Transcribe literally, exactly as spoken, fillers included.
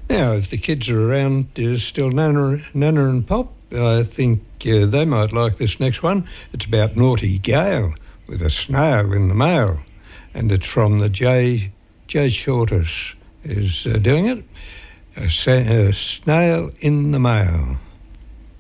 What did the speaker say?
Now, if the kids are around, uh, still Nana, Nana and Pop, I think uh, they might like this next one. It's about Naughty Gail with a snail in the mail, and it's from the J. J. Shorters is uh, doing it. A, sa- a snail in the mail.